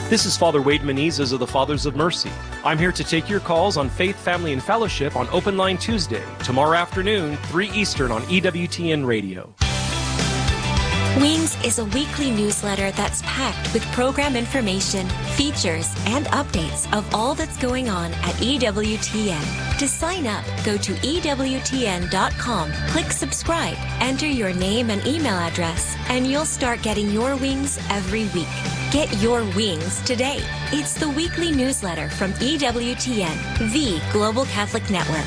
This is Father Wade Menezes of the Fathers of Mercy. I'm here to take your calls on Faith, Family, and Fellowship on Open Line Tuesday, tomorrow afternoon, 3 Eastern on EWTN Radio. Wings is a weekly newsletter that's packed with program information, features, and updates of all that's going on at EWTN. To sign up, go to EWTN.com, click subscribe, enter your name and email address, and you'll start getting your wings every week. Get your wings today. It's the weekly newsletter from EWTN, the Global Catholic Network.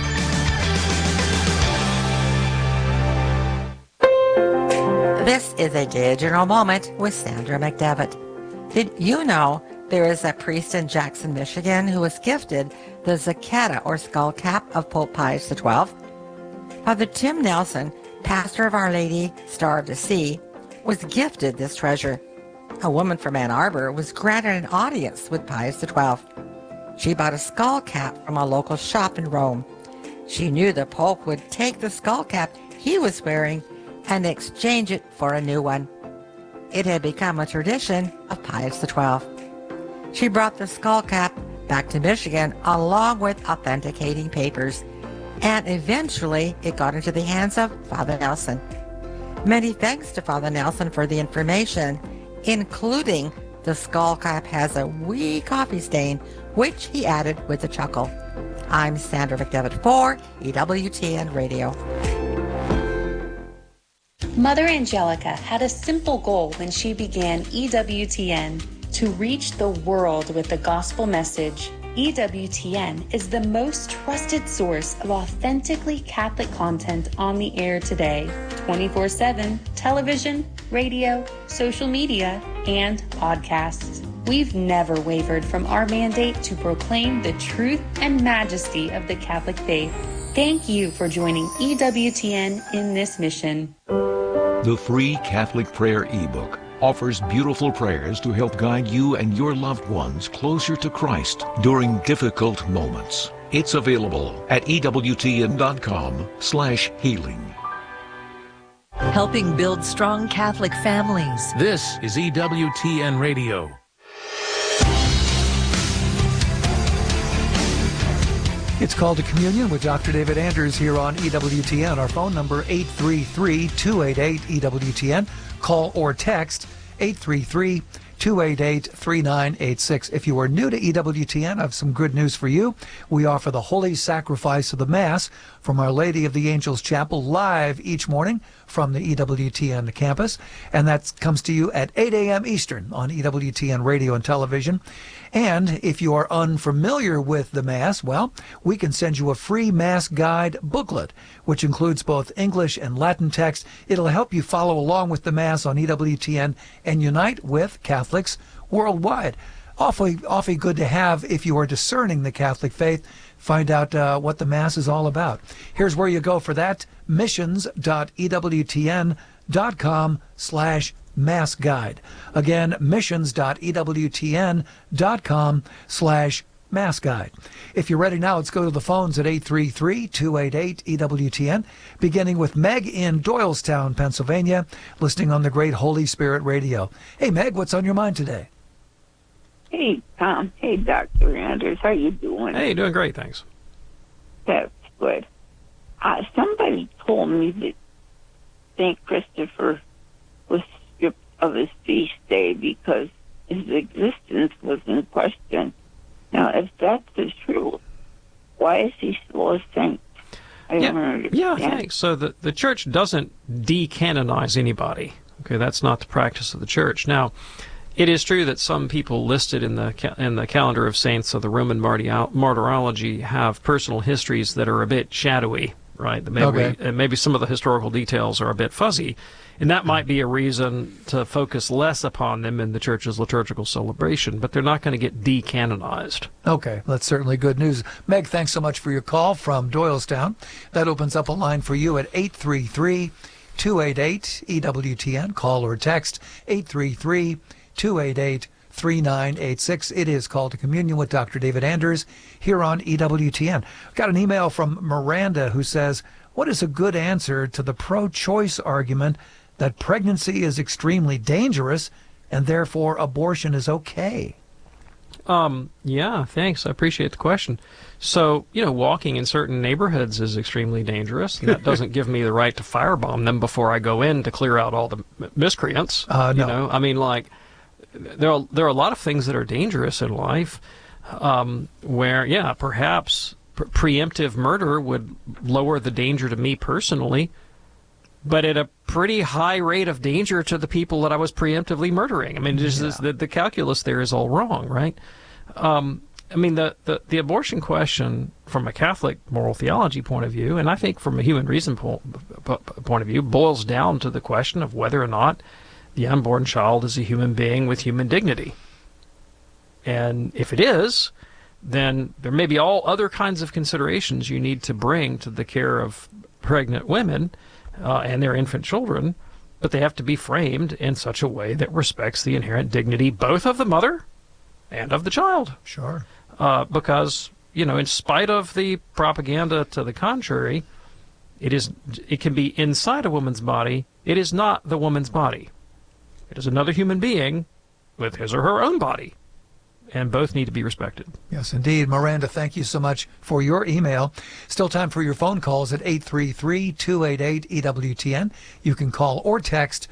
This is a digital moment with Sandra McDevitt. Did you know there is a priest in Jackson, Michigan who was gifted the Zacchetta or skull cap of Pope Pius XII? Father Tim Nelson, pastor of Our Lady Star of the Sea, was gifted this treasure. A woman from Ann Arbor was granted an audience with Pius XII. She bought a skull cap from a local shop in Rome. She knew the Pope would take the skull cap he was wearing and exchange it for a new one. It had become a tradition of Pius XII. She brought the skull cap back to Michigan along with authenticating papers, and eventually it got into the hands of Father Nelson. Many thanks to Father Nelson for the information, including the skull cap has a wee coffee stain, which he added with a chuckle. I'm Sandra McDevitt for EWTN Radio. Mother Angelica had a simple goal when she began EWTN: to reach the world with the gospel message. EWTN is the most trusted source of authentically Catholic content on the air today, 24/7, television, radio, social media, and podcasts. We've never wavered from our mandate to proclaim the truth and majesty of the Catholic faith. Thank you for joining EWTN in this mission. The free Catholic Prayer ebook offers beautiful prayers to help guide you and your loved ones closer to Christ during difficult moments. It's available at EWTN.com/healing. Helping build strong Catholic families. This is EWTN Radio. It's Called to Communion with Dr. David Anders here on EWTN. Our phone number, 833-288-EWTN. Call or text 833-288-3986. If you are new to EWTN, I have some good news for you. We offer the Holy Sacrifice of the Mass from Our Lady of the Angels Chapel live each morning from the EWTN campus, and that comes to you at 8 a.m. Eastern on EWTN radio and television. And if you are unfamiliar with the Mass, well, we can send you a free Mass guide booklet, which includes both English and Latin text. It'll help you follow along with the Mass on EWTN and unite with Catholics worldwide. Awfully good to have if you are discerning the Catholic faith. Find out what the Mass is all about. Here's where you go for that: missions.ewtn.com/Mass Guide. Again, missions.ewtn.com/Mass Guide. If you're ready now, let's go to the phones at 833-288-EWTN, beginning with Meg in Doylestown, Pennsylvania, listening on the Great Holy Spirit Radio. Hey, Meg, what's on your mind today? Hey, Tom. Hey, Dr. Anders. How you doing? Hey, doing great, thanks. That's good. Somebody told me that St. Christopher was stripped of his feast day because his existence was in question. Now, if that's the truth, why is he still a saint? Yeah, thanks. So the church doesn't decanonize anybody. Okay, that's not the practice of the church. Now, it is true that some people listed in the calendar of saints of the Roman martyrology have personal histories that are a bit shadowy, right? Maybe some of the historical details are a bit fuzzy, and that might be a reason to focus less upon them in the church's liturgical celebration, but they're not going to get decanonized. Okay, that's certainly good news. Meg, thanks so much for your call from Doylestown. That opens up a line for you at 833-288-EWTN. Call or text 833-288-3986. It is Called to Communion with Dr. David Anders here on EWTN. Got an email from Miranda who says, what is a good answer to the pro-choice argument that pregnancy is extremely dangerous and therefore abortion is okay? Yeah, thanks. I appreciate the question. So, walking in certain neighborhoods is extremely dangerous, and that doesn't give me the right to firebomb them before I go in to clear out all the miscreants. No. I mean, like, there are a lot of things that are dangerous in life, where, perhaps preemptive murder would lower the danger to me personally, but at a pretty high rate of danger to the people that I was preemptively murdering. I mean, the calculus there is all wrong, right? I mean, the abortion question from a Catholic moral theology point of view, and I think from a human reason point of view, boils down to the question of whether or not the unborn child is a human being with human dignity. And if it is, then there may be all other kinds of considerations you need to bring to the care of pregnant women and their infant children, but they have to be framed in such a way that respects the inherent dignity both of the mother and of the child. Sure. Because, in spite of the propaganda to the contrary, it can be inside a woman's body. It is not the woman's body. It is another human being with his or her own body. And both need to be respected. Yes, indeed. Miranda, thank you so much for your email. Still time for your phone calls at 833-288-EWTN. You can call or text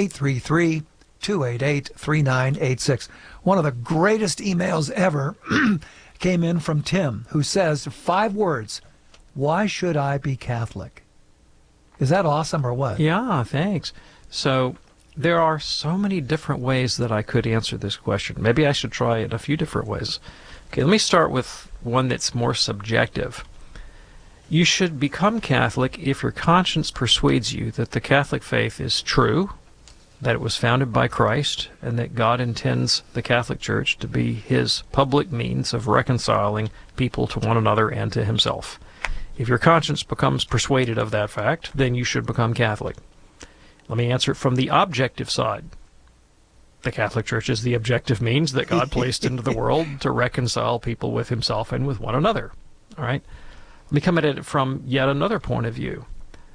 833-288-3986. One of the greatest emails ever came in from Tim, who says 5 words: why should I be Catholic? Is that awesome or what? Yeah, thanks. So there are so many different ways that I could answer this question. Maybe I should try it a few different ways. Okay, let me start with one that's more subjective. You should become Catholic if your conscience persuades you that the Catholic faith is true, that it was founded by Christ, and that God intends the Catholic Church to be his public means of reconciling people to one another and to himself. If your conscience becomes persuaded of that fact, then you should become Catholic. Let me answer it from the objective side. The Catholic Church is the objective means that God placed into the world to reconcile people with himself and with one another. All right? Let me come at it from yet another point of view.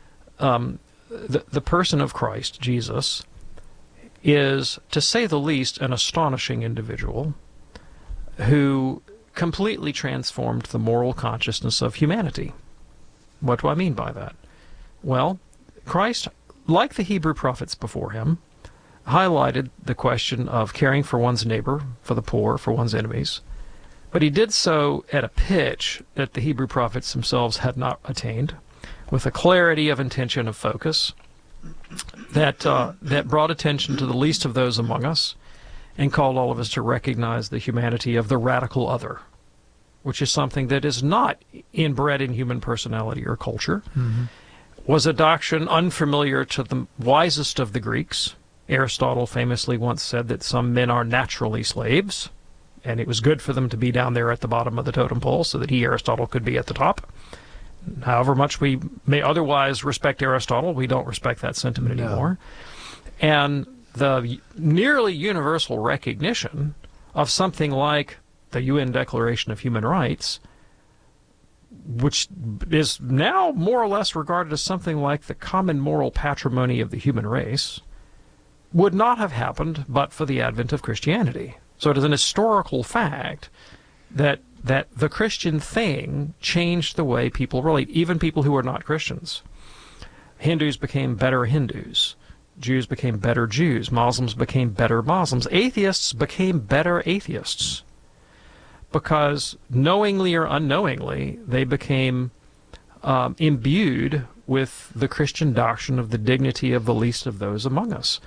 The person of Christ, Jesus, is, to say the least, an astonishing individual who completely transformed the moral consciousness of humanity. What do I mean by that? Well, Christ, like the Hebrew prophets before him, highlighted the question of caring for one's neighbor, for the poor, for one's enemies. But he did so at a pitch that the Hebrew prophets themselves had not attained, with a clarity of intention of focus that brought attention to the least of those among us and called all of us to recognize the humanity of the radical other, which is something that is not inbred in human personality or culture. Mm-hmm. Was a doctrine unfamiliar to the wisest of the Greeks. Aristotle famously once said that some men are naturally slaves, and it was good for them to be down there at the bottom of the totem pole so that he, Aristotle, could be at the top. However much we may otherwise respect Aristotle, we don't respect that sentiment anymore. And the nearly universal recognition of something like the UN Declaration of Human Rights, which is now more or less regarded as something like the common moral patrimony of the human race, would not have happened but for the advent of Christianity. So it is an historical fact that the Christian thing changed the way people relate, even people who are not Christians. Hindus became better Hindus. Jews became better Jews. Muslims became better Muslims. Atheists became better atheists. Because knowingly or unknowingly, they became imbued with the Christian doctrine of the dignity of the least of those among us.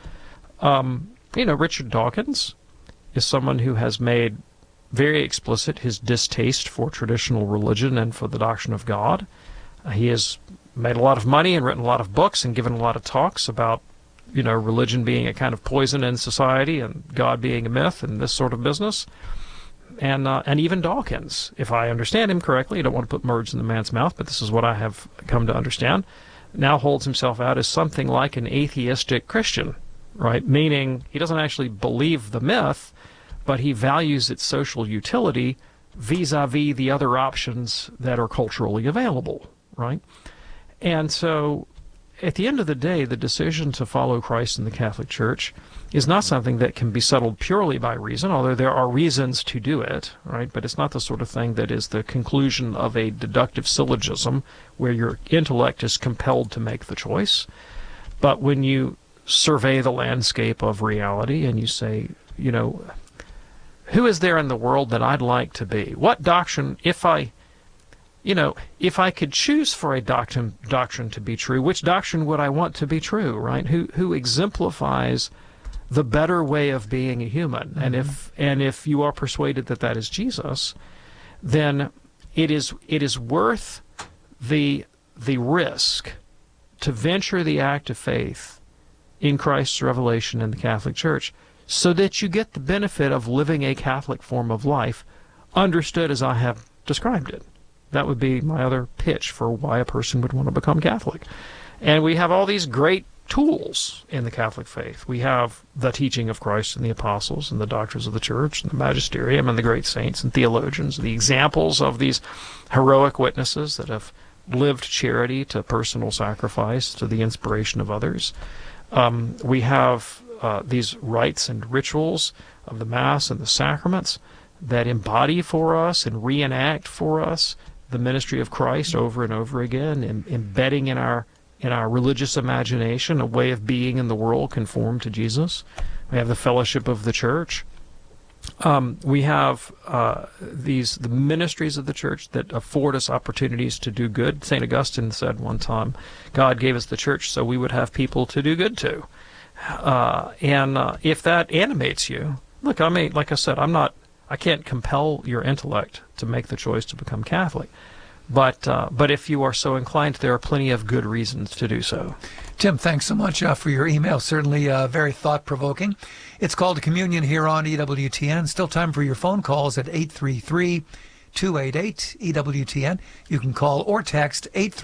Richard Dawkins is someone who has made very explicit his distaste for traditional religion and for the doctrine of God. He has made a lot of money and written a lot of books and given a lot of talks about, religion being a kind of poison in society and God being a myth and this sort of business. And even Dawkins, if I understand him correctly, I don't want to put words in the man's mouth, but this is what I have come to understand, now holds himself out as something like an atheistic Christian, right? Meaning he doesn't actually believe the myth, but he values its social utility vis-a-vis the other options that are culturally available, right? And so at the end of the day, the decision to follow Christ in the Catholic Church is not something that can be settled purely by reason, although there are reasons to do it, right? But it's not the sort of thing that is the conclusion of a deductive syllogism where your intellect is compelled to make the choice. But when you survey the landscape of reality and you say, you know, who is there in the world that I'd like to be? What doctrine, if I could choose for a doctrine to be true, which doctrine would I want to be true, right? Who exemplifies the better way of being a human? Mm-hmm. And if you are persuaded that that is Jesus, then it is worth the risk to venture the act of faith in Christ's revelation in the Catholic Church, so that you get the benefit of living a Catholic form of life, understood as I have described it. That would be my other pitch for why a person would want to become Catholic. And we have all these great tools in the Catholic faith. We have the teaching of Christ and the apostles and the doctrines of the church and the magisterium and the great saints and theologians, the examples of these heroic witnesses that have lived charity to personal sacrifice to the inspiration of others. We have these rites and rituals of the Mass and the sacraments that embody for us and reenact for us the ministry of Christ over and over again, embedding in our religious imagination a way of being in the world conformed to Jesus. We have the fellowship of the church. We have the ministries of the church that afford us opportunities to do good. St. Augustine said one time, God gave us the church so we would have people to do good to. And if that animates you, look, I mean, like I said, I can't compel your intellect to make the choice to become Catholic. But if you are so inclined, there are plenty of good reasons to do so. Tim, thanks so much for your email. Certainly very thought-provoking. It's called Communion here on EWTN. Still time for your phone calls at 833-288-EWTN. You can call or text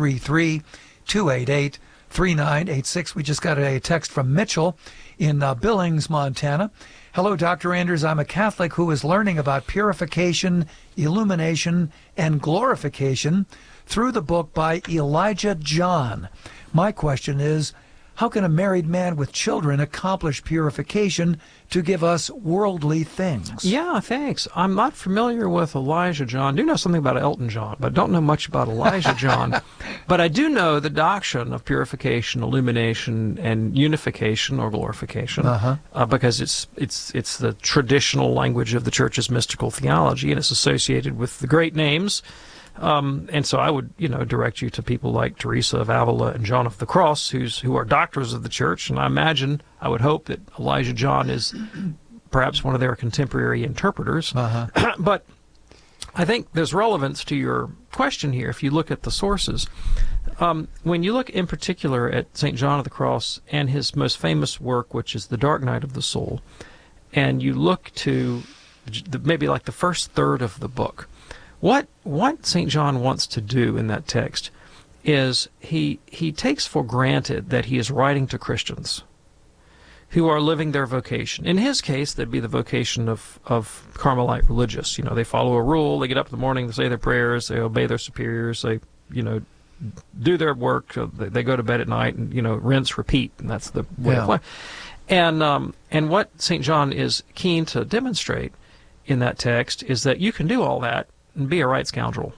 833-288-3986. We just got a text from Mitchell in Billings, Montana. Hello, Dr. Anders. I'm a Catholic who is learning about purification, illumination, and glorification through the book by Elijah John. My question is, how can a married man with children accomplish purification to give us worldly things? Yeah, thanks. I'm not familiar with Elijah John. I do know something about Elton John, but don't know much about Elijah John. But I do know the doctrine of purification, illumination, and unification or glorification, because it's the traditional language of the Church's mystical theology, and it's associated with the great names. And so I would, direct you to people like Teresa of Avila and John of the Cross, who are doctors of the Church. And I would hope that Elijah John is perhaps one of their contemporary interpreters. But I think there's relevance to your question here if you look at the sources. When you look in particular at St. John of the Cross and his most famous work, which is The Dark Night of the Soul, and you look to maybe like the first third of the book, what St. John wants to do in that text is he takes for granted that he is writing to Christians who are living their vocation. In his case, that'd be the vocation of Carmelite religious. They follow a rule, they get up in the morning, they say their prayers, they obey their superiors, they, do their work, they go to bed at night and, rinse, repeat, and that's the way of life. And what St. John is keen to demonstrate in that text is that you can do all that and be a right scoundrel.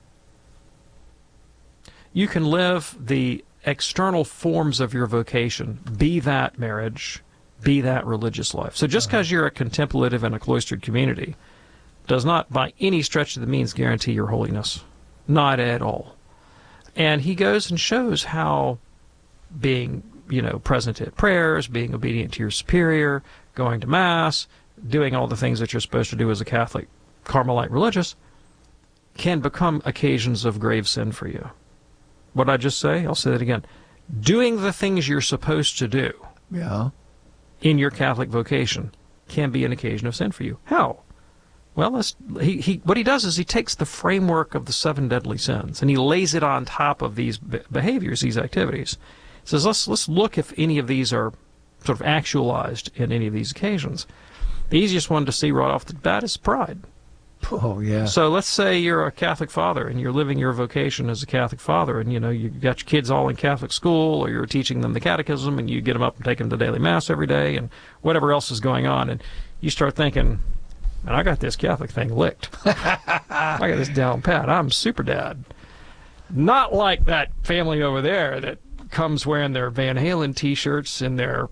You can live the external forms of your vocation, be that marriage, be that religious life. So just because you're a contemplative in a cloistered community does not by any stretch of the means guarantee your holiness. Not at all. And he goes and shows how being, present at prayers, being obedient to your superior, going to Mass, doing all the things that you're supposed to do as a Catholic Carmelite religious can become occasions of grave sin for you. What did I just say? I'll say that again. Doing the things you're supposed to do in your Catholic vocation can be an occasion of sin for you. How? Well, what he does is he takes the framework of the 7 deadly sins and he lays it on top of these behaviors, these activities. He says, let's look if any of these are sort of actualized in any of these occasions. The easiest one to see right off the bat is pride. Oh, yeah. So let's say you're a Catholic father and you're living your vocation as a Catholic father, and you got your kids all in Catholic school, or you're teaching them the catechism, and you get them up and take them to daily mass every day, and whatever else is going on, and you start thinking, man, I got this Catholic thing licked. I got this down pat. I'm super dad. Not like that family over there that comes wearing their Van Halen T-shirts in their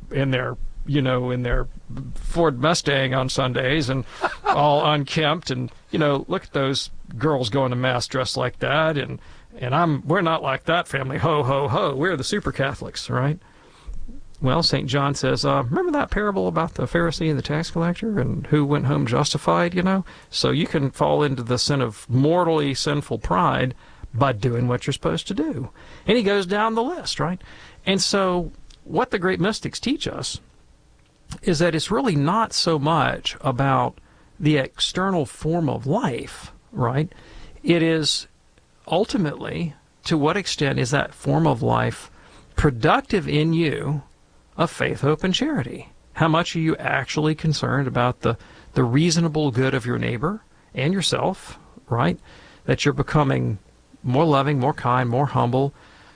Ford Mustang on Sundays and all unkempt, and look at those girls going to mass dressed like that, and we're not like that family. Ho ho ho! We're the super Catholics, right? Well, St. John says, remember that parable about the Pharisee and the tax collector and who went home justified? So you can fall into the sin of mortally sinful pride by doing what you're supposed to do. And he goes down the list, right? And so what the great mystics teach us is that it's really not so much about the external form of life, right? It is ultimately, to what extent is that form of life productive in you of faith, hope, and charity? How much are you actually concerned about the reasonable good of your neighbor and yourself, right? That you're becoming more loving, more kind, more humble,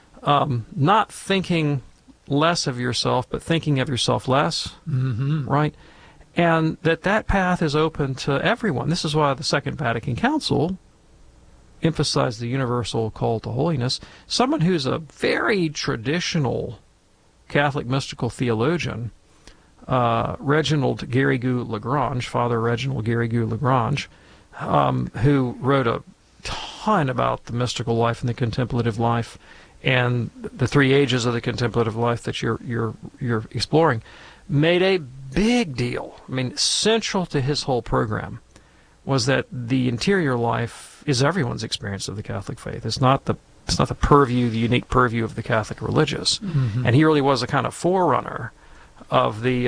not thinking less of yourself, but thinking of yourself less, right? And that path is open to everyone. This is why the Second Vatican Council emphasized the universal call to holiness. Someone who's a very traditional Catholic mystical theologian, Reginald Garrigou-Lagrange, Father Reginald Garrigou-Lagrange, who wrote a ton about the mystical life and the contemplative life and the 3 ages of the contemplative life that you're exploring, made a big deal. I mean, central to his whole program was that the interior life is everyone's experience of the Catholic faith. It's not the purview, the unique purview of the Catholic religious. And he really was a kind of forerunner of the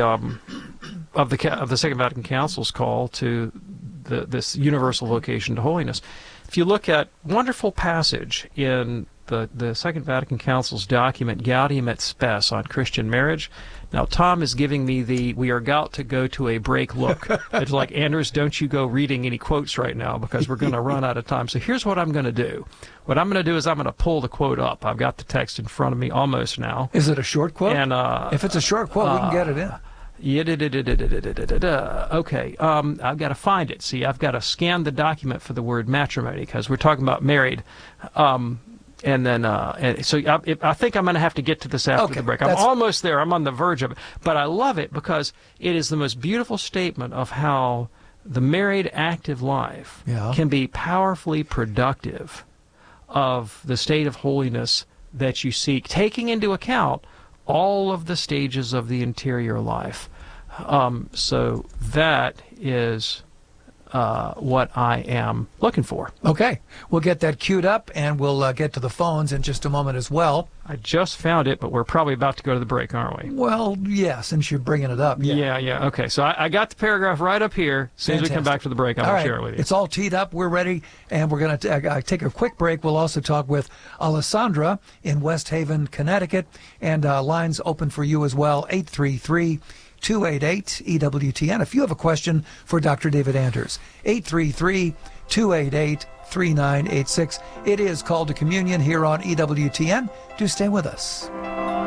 Second Vatican Council's call to this universal vocation to holiness. If you look at wonderful passage in the Second Vatican Council's document Gaudium et Spes on Christian marriage. Now, Tom is giving me the we are about to go to a break look. It's like, Anders, don't you go reading any quotes right now because we're going to run out of time. So here's what I'm going to do. What I'm going to do is I'm going to pull the quote up. I've got the text in front of me almost now. Is it a short quote? And if it's a short quote, we can get it in. Okay, I've got to find it. See, I've got to scan the document for the word matrimony because we're talking about married. And then, so I think I'm going to have to get to this after the break. I'm almost there. I'm on the verge of it. But I love it because it is the most beautiful statement of how the married active life can be powerfully productive of the state of holiness that you seek, taking into account all of the stages of the interior life. So that is what I am looking for. Okay. We'll get that queued up, and we'll get to the phones in just a moment as well. I just found it, but we're probably about to go to the break, aren't we? Well, yeah, since you're bringing it up. Yeah. Okay, so I got the paragraph right up here. As soon as we come back to the break, I'm going to share it with you. It's all teed up. We're ready, and we're going to take a quick break. We'll also talk with Alessandra in West Haven, Connecticut, and lines open for you as well, 833-288-EWTN. If you have a question for Dr. David Anders, 833-288-3986. It is Called to Communion here on EWTN. Do stay with us.